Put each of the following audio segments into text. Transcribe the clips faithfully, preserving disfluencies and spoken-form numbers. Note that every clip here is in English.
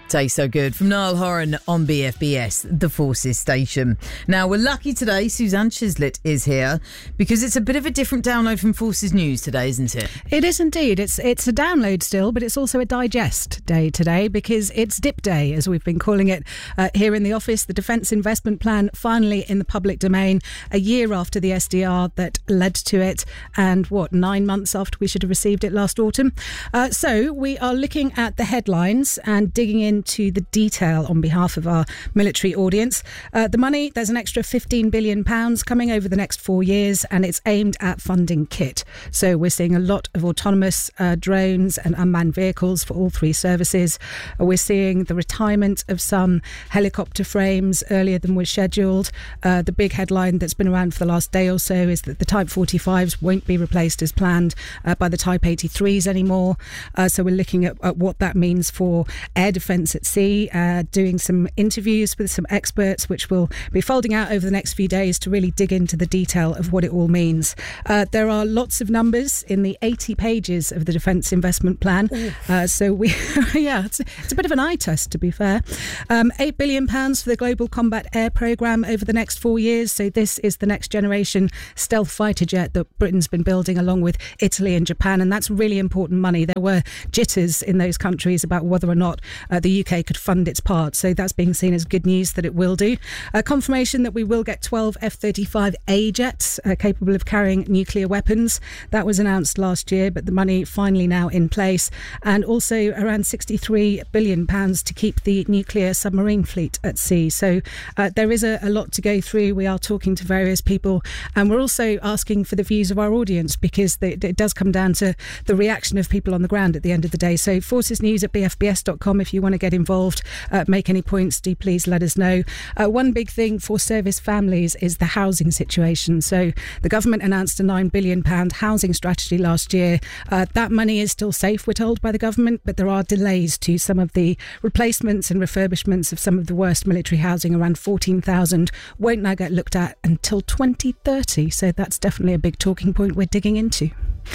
Tastes so good from Niall Horan on B F B S, the Forces station. Now, we're lucky today Suzanne Chislett is here because it's a bit of a different download from Forces News today, isn't it? It is indeed. It's it's a download still, but it's also a digest day today because it's Dip Day, as we've been calling it uh, here in the office. The Defence Investment Plan finally in the public domain, a year after the S D R that led to it, and what, nine months after we should have received it last autumn. Uh, so we are looking at the headlines and digging in to the detail on behalf of our military audience. Uh, the money, there's an extra fifteen billion pounds coming over the next four years and it's aimed at funding kit. So we're seeing a lot of autonomous uh, drones and unmanned vehicles for all three services. Uh, we're seeing the retirement of some helicopter frames earlier than was scheduled. Uh, the big headline that's been around for the last day or so is that the Type forty-fives won't be replaced as planned uh, by the Type eighty-threes anymore. Uh, so we're looking at, at what that means for air defence at sea, uh, doing some interviews with some experts, which will be folding out over the next few days to really dig into the detail of what it all means. Uh, there are lots of numbers in the eighty pages of the Defence Investment Plan. Uh, so we, yeah, it's, it's a bit of an eye test, to be fair. Um, eight billion pounds for the Global Combat Air Programme over the next four years. So this is the next generation stealth fighter jet that Britain's been building along with Italy and Japan. And that's really important money. There were jitters in those countries about whether or not uh, the U K could fund its part. So that's being seen as good news that it will do. Uh, confirmation that we will get twelve F thirty-five A jets uh, capable of carrying nuclear weapons. That was announced last year, but the money finally now in place. And also around sixty-three billion pounds to keep the nuclear submarine fleet at sea. So uh, there is a, a lot to go through. We are talking to various people and we're also asking for the views of our audience because they, it does come down to the reaction of people on the ground at the end of the day. So Forces News at b f b s dot com if you want to get involved, uh, make any points, do please let us know. Uh, one big thing for service families is the housing situation. So the government announced a nine billion pounds housing strategy last year. Uh, that money is still safe, we're told, by the government, but there are delays to some of the replacements and refurbishments of some of the worst military housing. Around fourteen thousand won't now get looked at until twenty thirty. So that's definitely a big talking point we're digging into.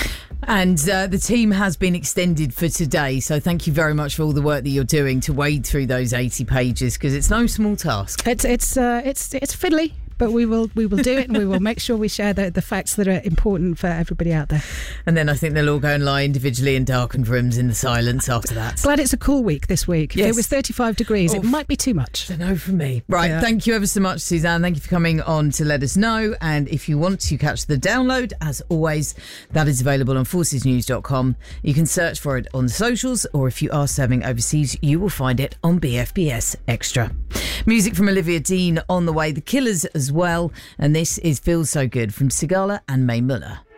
And uh, the team has been extended for today, so thank you very much for all the work that you're doing to wade through those eighty pages, because it's no small task. It's it's uh, it's it's fiddly, but we will we will do it, and we will make sure we share the, the facts that are important for everybody out there. And then I think they'll all go and lie individually in darkened rooms in the silence after that. Glad it's a cool week this week. Yes. If it was thirty-five degrees, oh, it might be too much. I don't know from me. Right, yeah. Thank you ever so much, Suzanne. Thank you for coming on to let us know. And if you want to catch the download, as always, that is available on forces news dot com. You can search for it on the socials, or if you are serving overseas, you will find it on B F B S Extra. Music from Olivia Dean on the way, The Killers as well. And this is Feels So Good from Sigala and Mae Muller.